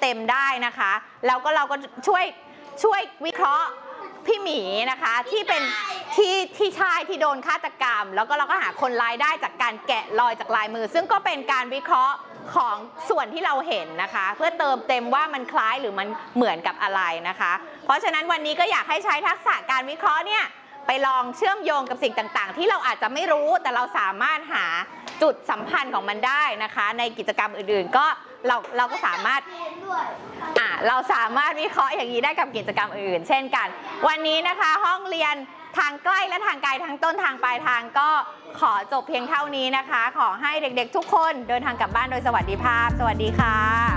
เต็มได้นะคะแล้วก็เราก็ช่วยวิเคราะห์พี่หมีนะคะที่เป็นที่ชายที่โดนฆาตกรรมแล้วก็เราก็หาคนร้ายได้จากการแกะรอยจากลายมือซึ่งก็เป็นการวิเคราะห์ของส่วนที่เราเห็นนะคะเพื่อเติมเต็มว่ามันคล้ายหรือมันเหมือนกับอะไรนะคะเพราะฉะนั้นวันนี้ก็อยากให้ใช้ทักษะการวิเคราะห์เนี่ยไปลองเชื่อมโยงกับสิ่งต่างๆที่เราอาจจะไม่รู้แต่เราสามารถหาจุดสัมพันธ์ของมันได้นะคะในกิจกรรมอื่นๆก็เราก็สามารถเราสามารถวิเคราะห์อย่างนี้ได้กับกิจกรรมอื่นๆเช่นกันวันนี้นะคะห้องเรียนทางใกล้และทางไกลทางต้นทางปลายทางก็ขอจบเพียงเท่านี้นะคะขอให้เด็กๆทุกคนเดินทางกลับบ้านโดยสวัสดิภาพสวัสดีค่ะ